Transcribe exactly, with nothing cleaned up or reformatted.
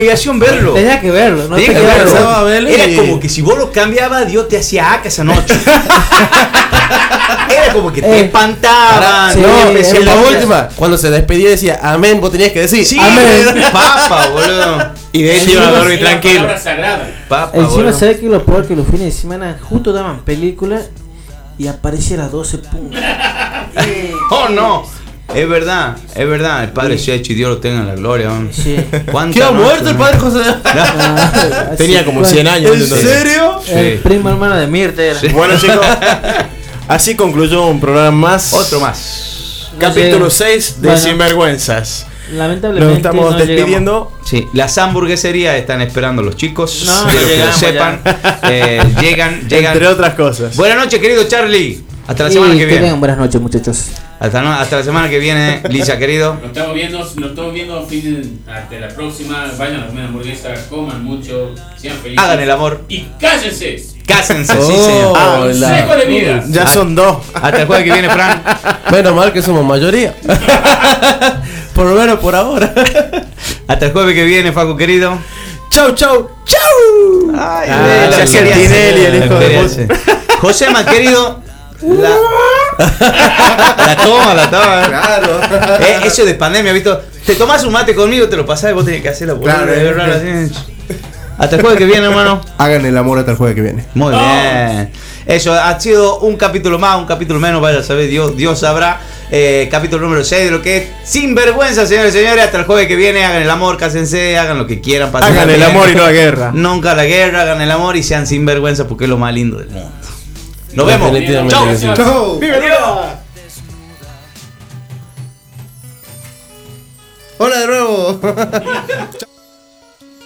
obligación verlo. Tenía que verlo, ¿no? Tenía que verlo. verlo. Era y... como que si vos lo cambiabas, Dios te hacía aca esa noche. Era como que te Eh, espantaban. Sí, no, en es la verdad. última, cuando se despedía decía amén, vos tenías que decir Sí, amén. papa, boludo. Y de hecho iba a dormir tranquilo. Papa, Encima boludo. se ve que lo peor que los fines de semana justo daban películas y aparecía a las doce puntos. Oh, no. Es verdad, es verdad. El padre se ha hecho y Dios lo tenga en la gloria. ¿No? Sí. ¿Cuánta ¿Qué ha noche, muerto el no? padre José? Ah, Tenía sí, como bueno, cien años. ¿En entonces. serio? El Sí. primo hermano de Mirta era. Sí. Bueno, chicos, así concluyó un programa más. Otro más. No Capítulo llega. seis de Bueno. Sinvergüenzas. Lamentablemente Nos estamos no despidiendo. Sí, las hamburgueserías están esperando los chicos. No, quiero no que lo llegamos sepan. Eh, llegan, llegan. Entre otras cosas. Buenas noches, querido Charlie. Hasta la Y semana que que viene. tengan buenas noches, muchachos. Hasta, no- hasta la semana que viene, Lisa, querido. Nos estamos viendo, nos estamos viendo fin de, hasta la próxima. Vayan a comer hamburguesa, coman mucho, sean felices. Hagan el amor. Y cállense. Cásense, sí, Oh. señor. Ah, Consejo de vida. Ya son dos. Hasta el jueves que viene, Fran. Menos mal que somos mayoría. Por lo menos por ahora. Hasta el jueves que viene, Facu, querido. Chau, chau, chau. Ay, Ah, ve, se lo hacía quería Tinelli, hacer, el hijo lo de quería puta. hacer. Josema, querido. La, la toma, la toma. Claro. Eh, eso de pandemia, ¿visto? Te tomás un mate conmigo, te lo pasás y vos tenés que hacer la Claro, boluda, eh. es raro, así. Hasta el jueves que viene, hermano. Hagan el amor hasta el jueves que viene. Muy bien. Eso ha sido un capítulo más, un capítulo menos, vaya a saber, Dios, Dios sabrá. Eh, capítulo número seis de lo que es Sinvergüenza, señores y señores. Hasta el jueves que viene, hagan el amor, cásense, hagan lo que quieran. pásenla Hagan el bien. amor y no la guerra. Nunca la guerra, hagan el amor y sean sinvergüenza porque es lo más lindo del mundo. Nos vemos. Definitivamente Chau. que sí. Chau. Hola de nuevo.